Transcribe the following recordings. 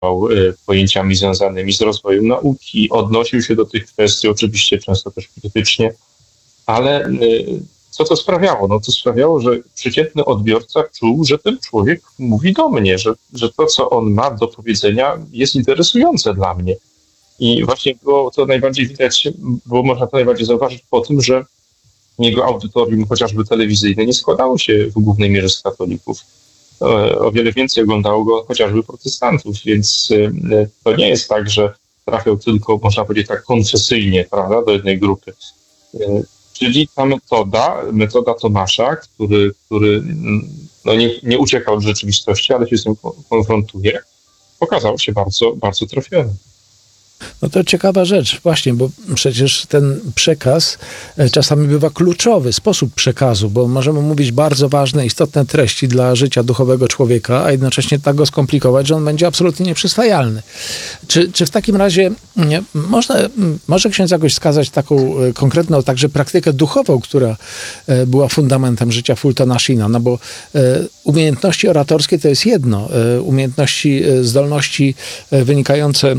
pojęciami związanymi z rozwojem nauki, odnosił się do tych kwestii, oczywiście często też krytycznie, ale co to sprawiało? No to sprawiało, że przeciętny odbiorca czuł, że ten człowiek mówi do mnie, że to, co on ma do powiedzenia, jest interesujące dla mnie. I właśnie było to najbardziej widać, bo można to najbardziej zauważyć po tym, że jego audytorium, chociażby telewizyjne, nie składało się w głównej mierze z katolików. O wiele więcej oglądało go chociażby protestantów, więc to nie jest tak, że trafiał tylko, można powiedzieć tak, konfesyjnie, prawda, do jednej grupy. Czyli ta metoda Tomasza, który no nie uciekał od rzeczywistości, ale się z nią konfrontuje, okazał się bardzo, bardzo trafiony. No to ciekawa rzecz, właśnie, bo przecież ten przekaz czasami bywa kluczowy, sposób przekazu, bo możemy mówić bardzo ważne, istotne treści dla życia duchowego człowieka, a jednocześnie tak go skomplikować, że on będzie absolutnie nieprzyswajalny. Czy w takim razie może ksiądz jakoś wskazać taką konkretną także praktykę duchową, która była fundamentem życia Fultona Sheena? No bo umiejętności oratorskie to jest jedno, umiejętności, zdolności wynikające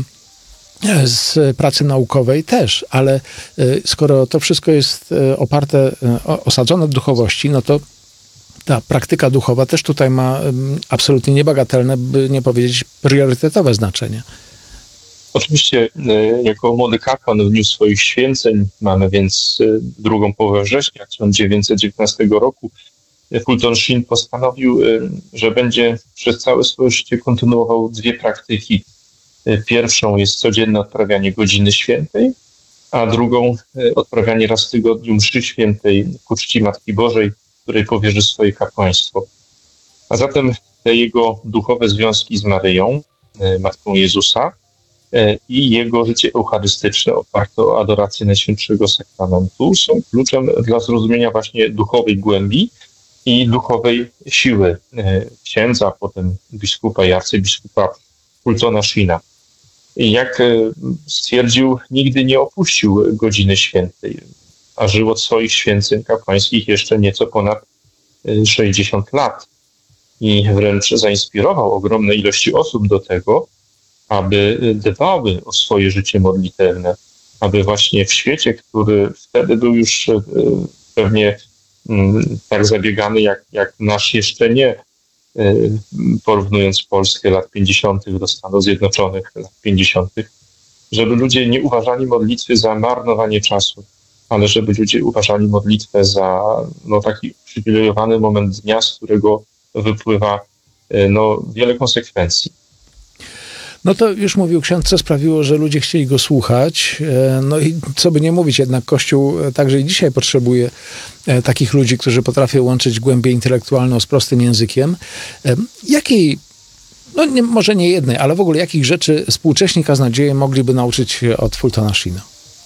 z pracy naukowej też, ale skoro to wszystko jest oparte, osadzone w duchowości, no to ta praktyka duchowa też tutaj ma absolutnie niebagatelne, by nie powiedzieć priorytetowe znaczenie. Oczywiście jako młody kapłan w dniu swoich święceń, mamy więc drugą połowę września 1919 roku, Fulton Sheen postanowił, że będzie przez całe swoje życie kontynuował dwie praktyki. Pierwszą jest codzienne odprawianie godziny świętej, a drugą odprawianie raz w tygodniu mszy świętej ku czci Matki Bożej, której powierzy swoje kapłaństwo. A zatem te jego duchowe związki z Maryją, Matką Jezusa, i jego życie eucharystyczne oparte o adorację Najświętszego Sakramentu są kluczem dla zrozumienia właśnie duchowej głębi i duchowej siły księdza, potem biskupa i arcybiskupa Fultona Sheena. Jak stwierdził, nigdy nie opuścił godziny świętej, a żył od swoich święceń kapłańskich jeszcze nieco ponad 60 lat. I wręcz zainspirował ogromne ilości osób do tego, aby dbały o swoje życie modlitewne, aby właśnie w świecie, który wtedy był już pewnie tak zabiegany jak nasz jeszcze nie, porównując Polskę lat 50. do Stanów Zjednoczonych lat 50., żeby ludzie nie uważali modlitwy za marnowanie czasu, ale żeby ludzie uważali modlitwę za taki uprzywilejowany moment dnia, z którego wypływa wiele konsekwencji. No to już mówił ksiądz, co sprawiło, że ludzie chcieli go słuchać. No i co by nie mówić, jednak Kościół także i dzisiaj potrzebuje takich ludzi, którzy potrafią łączyć głębię intelektualną z prostym językiem. Jakiej, może nie jednej, ale w ogóle jakich rzeczy współcześni kaznodzieje mogliby nauczyć się od Fultona Sheena?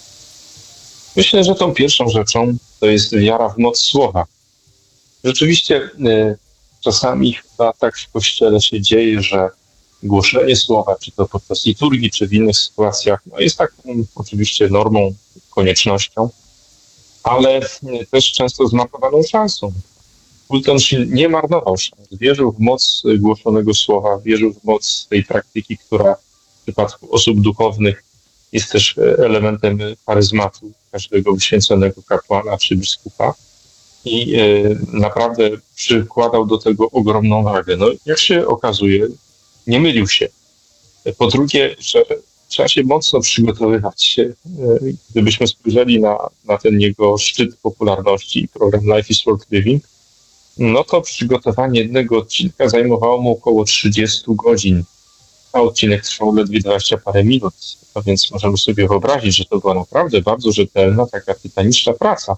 Myślę, że tą pierwszą rzeczą to jest wiara w moc słowa. Rzeczywiście czasami chyba tak w Kościele się dzieje, że głoszenie słowa, czy to podczas liturgii, czy w innych sytuacjach, jest taką oczywiście normą, koniecznością, ale też często zmarnowaną szansą. Fulton Sheen nie marnował szans. Wierzył w moc głoszonego słowa, wierzył w moc tej praktyki, która w przypadku osób duchownych jest też elementem charyzmatu każdego wyświęconego kapłana czy biskupa. I naprawdę przykładał do tego ogromną wagę. Jak się okazuje, nie mylił się. Po drugie, że trzeba się mocno przygotowywać. Gdybyśmy spojrzeli na ten jego szczyt popularności, program Life is Worth Living, to przygotowanie jednego odcinka zajmowało mu około 30 godzin, a odcinek trwał ledwie 20 parę minut. A więc możemy sobie wyobrazić, że to była naprawdę bardzo rzetelna, taka tytaniczna praca,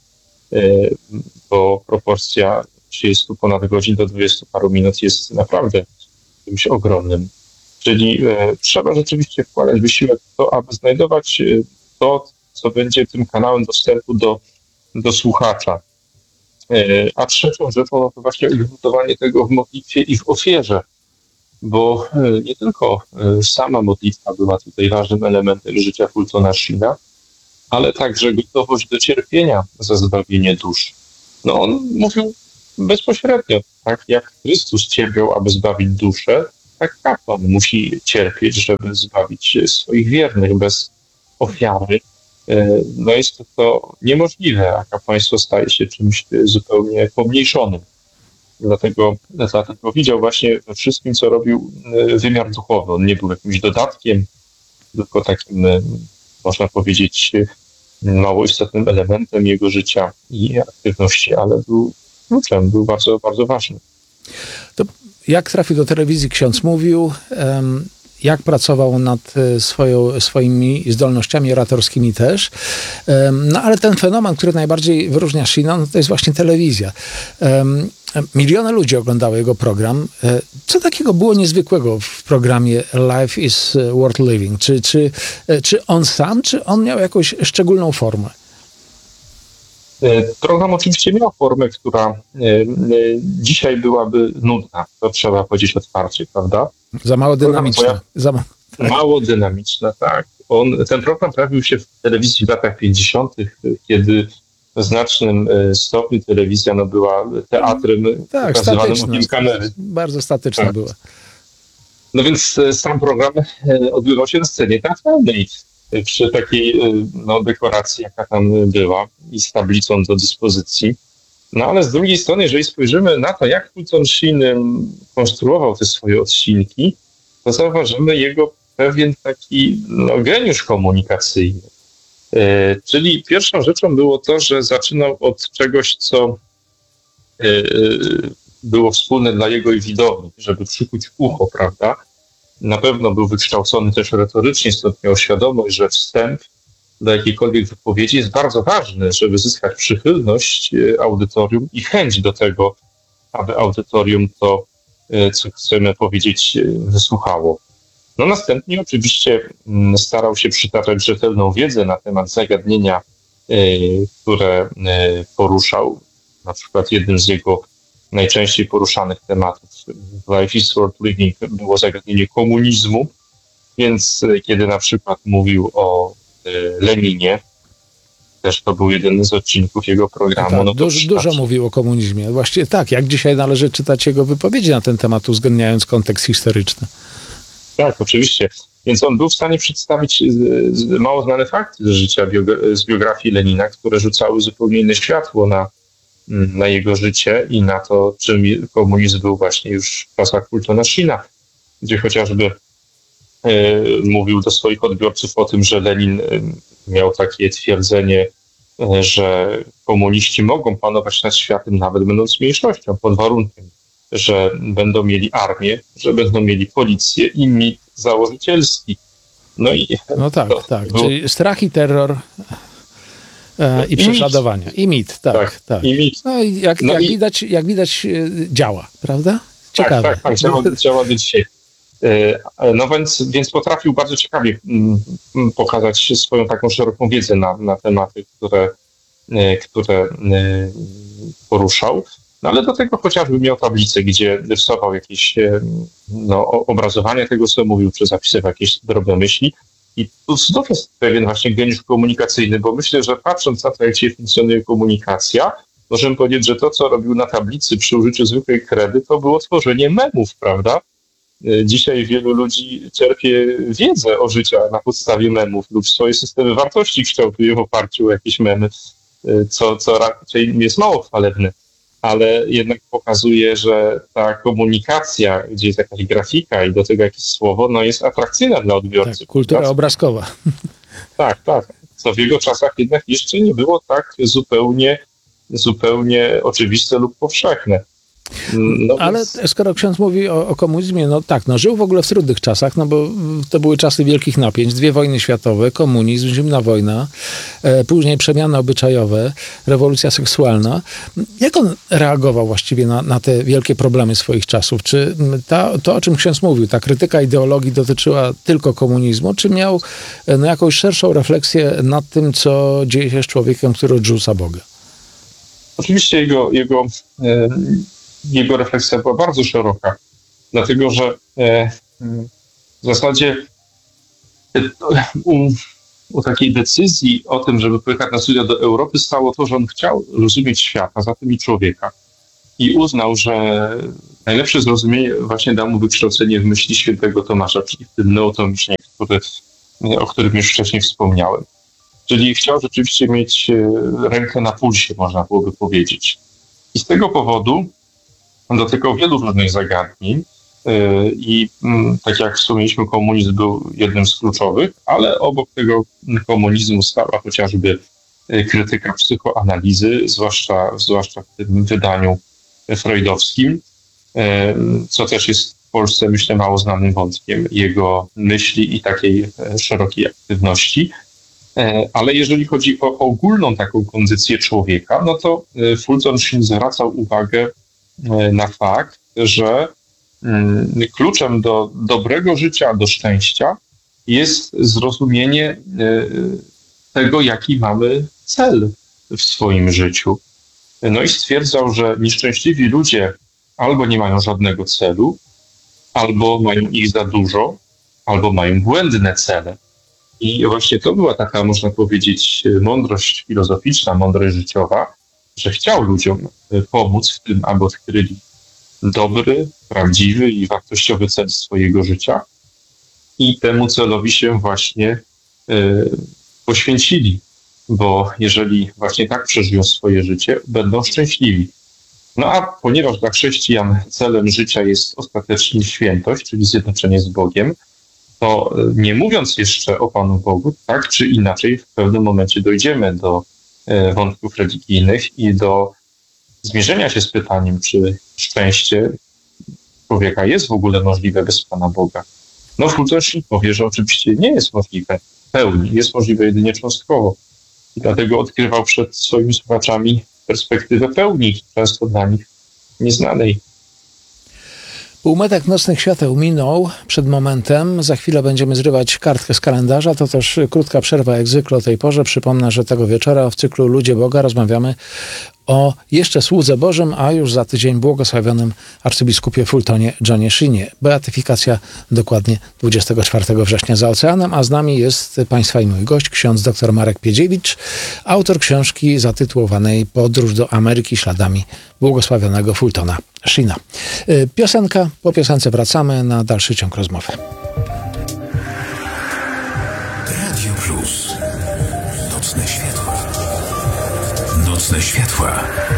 bo proporcja 30 ponad godzin do 20 paru minut jest naprawdę czymś ogromnym. Czyli trzeba rzeczywiście wkładać wysiłek w to, aby znajdować to, co będzie tym kanałem dostępu do słuchacza. A trzecią rzeczą to właśnie ugruntowanie tego w modlitwie i w ofierze, bo nie tylko sama modlitwa była tutaj ważnym elementem życia Fultona Sheena, ale także gotowość do cierpienia za zbawienie dusz. On mówił bezpośrednio, tak jak Chrystus cierpiał, aby zbawić duszę, tak kapłan musi cierpieć, żeby zbawić swoich wiernych bez ofiary. No jest to niemożliwe, a kapłaństwo staje się czymś zupełnie pomniejszonym. Dlatego widział właśnie we wszystkim, co robił, wymiar duchowy. On nie był jakimś dodatkiem, tylko takim, można powiedzieć, mało istotnym elementem jego życia i aktywności, ale był kluczem, był bardzo, bardzo ważny. To jak trafił do telewizji, ksiądz mówił, jak pracował nad swoimi zdolnościami oratorskimi też. No ale ten fenomen, który najbardziej wyróżnia Sheena, to jest właśnie telewizja. Miliony ludzi oglądały jego program. Co takiego było niezwykłego w programie Life is Worth Living? Czy on sam, czy on miał jakąś szczególną formę? Program oczywiście miał formę, która dzisiaj byłaby nudna. To trzeba powiedzieć otwarcie, prawda? Za mało dynamiczna. Mało dynamiczna, tak. Ten program pojawił się w telewizji w latach 50., kiedy w znacznym stopniu telewizja była teatrem pokazywanym okiem kamery. Bardzo statyczna była. No więc sam program odbywał się na scenie teatralnej, przy takiej dekoracji, jaka tam była i z tablicą do dyspozycji. No ale z drugiej strony, jeżeli spojrzymy na to, jak Fulton Sheen konstruował te swoje odcinki, to zauważymy jego pewien taki geniusz komunikacyjny. Czyli pierwszą rzeczą było to, że zaczynał od czegoś, co było wspólne dla jego i widowni, żeby przykuć ucho, prawda? Na pewno był wykształcony też retorycznie, stąd miał świadomość, że wstęp do jakiejkolwiek wypowiedzi jest bardzo ważny, żeby zyskać przychylność audytorium i chęć do tego, aby audytorium to, co chcemy powiedzieć, wysłuchało. No następnie oczywiście starał się przytaczać rzetelną wiedzę na temat zagadnienia, które poruszał. Na przykład jednym z jego najczęściej poruszanych tematów w Life is Worth Living było zagadnienie komunizmu, więc kiedy na przykład mówił o Leninie, też to był jeden z odcinków jego programu. Tak, dużo mówił o komunizmie. Właściwie tak, jak dzisiaj należy czytać jego wypowiedzi na ten temat, uwzględniając kontekst historyczny. Tak, oczywiście. Więc on był w stanie przedstawić mało znane fakty z życia, z biografii Lenina, które rzucały zupełnie inne światło na jego życie i na to, czym komunizm był właśnie już w czasach Fultona Sheena, gdzie chociażby mówił do swoich odbiorców o tym, że Lenin miał takie twierdzenie, że komuniści mogą panować nad światem, nawet będąc mniejszością, pod warunkiem, że będą mieli armię, że będą mieli policję i mit założycielski. No tak. Czyli strach i terror i prześladowania. I mit, tak. I mit. No i jak widać działa, prawda? Ciekawe. Tak, działa do dzisiaj. No więc potrafił bardzo ciekawie pokazać swoją taką szeroką wiedzę na tematy, które poruszał. No ale do tego chociażby miał tablicę, gdzie rysował jakieś obrazowania tego, co mówił, czy zapisywał jakieś drobne myśli. I tu znów jest pewien właśnie geniusz komunikacyjny, bo myślę, że patrząc na to, jak dzisiaj funkcjonuje komunikacja, możemy powiedzieć, że to, co robił na tablicy przy użyciu zwykłej kredy, to było tworzenie memów, prawda? Dzisiaj wielu ludzi czerpie wiedzę o życiu na podstawie memów lub swoje systemy wartości kształtuje w oparciu o jakieś memy, co raczej jest mało chwalebne. Ale jednak pokazuje, że ta komunikacja, gdzie jest jakaś grafika i do tego jakieś słowo, jest atrakcyjna dla odbiorcy. Tak, kultura obrazkowa. Tak. Co w jego czasach jednak jeszcze nie było tak zupełnie oczywiste lub powszechne. Ale skoro ksiądz mówi o komunizmie, żył w ogóle w trudnych czasach, bo to były czasy wielkich napięć, 2 wojny światowe, komunizm, zimna wojna, później przemiany obyczajowe, rewolucja seksualna. Jak on reagował właściwie na te wielkie problemy swoich czasów? Czy to, o czym ksiądz mówił, ta krytyka ideologii dotyczyła tylko komunizmu, czy miał jakąś szerszą refleksję nad tym, co dzieje się z człowiekiem, który odrzuca Boga? Oczywiście jego refleksja była bardzo szeroka, dlatego że w zasadzie u takiej decyzji o tym, żeby pojechać na studia do Europy, stało to, że on chciał rozumieć świat, a zatem i człowieka. i uznał, że najlepsze zrozumienie właśnie dał mu wykształcenie w myśli świętego Tomasza, czyli w tym neotomizmie, o którym już wcześniej wspomniałem. Czyli chciał rzeczywiście mieć rękę na pulsie, można byłoby powiedzieć. I z tego powodu dotykał wielu różnych zagadnień i tak jak wspomnieliśmy, komunizm był jednym z kluczowych, ale obok tego komunizmu stała chociażby krytyka psychoanalizy, zwłaszcza w tym wydaniu freudowskim, co też jest w Polsce, myślę, mało znanym wątkiem jego myśli i takiej szerokiej aktywności. Ale jeżeli chodzi o ogólną taką kondycję człowieka, no to Fulton Sheen zwracał uwagę na fakt, że kluczem do dobrego życia, do szczęścia jest zrozumienie tego, jaki mamy cel w swoim życiu. No i stwierdzał, że nieszczęśliwi ludzie albo nie mają żadnego celu, albo mają ich za dużo, albo mają błędne cele. I właśnie to była taka, można powiedzieć, mądrość filozoficzna, mądrość życiowa, że chciał ludziom pomóc w tym, aby odkryli dobry, prawdziwy i wartościowy cel swojego życia i temu celowi się właśnie poświęcili, bo jeżeli właśnie tak przeżyją swoje życie, będą szczęśliwi. No a ponieważ dla chrześcijan celem życia jest ostatecznie świętość, czyli zjednoczenie z Bogiem, to nie mówiąc jeszcze o Panu Bogu, tak czy inaczej w pewnym momencie dojdziemy do wątków religijnych i do zmierzenia się z pytaniem, czy szczęście człowieka jest w ogóle możliwe bez Pana Boga. No Fulton Sheen powie, że oczywiście nie jest możliwe w pełni, jest możliwe jedynie cząstkowo. I dlatego odkrywał przed swoimi słuchaczami perspektywę pełni, często dla nich nieznanej. Półmetek nocnych świateł minął przed momentem. Za chwilę będziemy zrywać kartkę z kalendarza. To też krótka przerwa jak zwykle o tej porze. Przypomnę, że tego wieczora w cyklu Ludzie Boga rozmawiamy o jeszcze słudze Bożym, a już za tydzień błogosławionym arcybiskupie Fultonie Johnie Sheenie. Beatyfikacja dokładnie 24 września za oceanem, a z nami jest Państwa i mój gość, ksiądz dr Marek Piedziewicz, autor książki zatytułowanej Podróż do Ameryki śladami błogosławionego Fultona Sheena. Piosenka, po piosence wracamy na dalszy ciąg rozmowy. Radio Plus. Nocne światła. Nocne światła.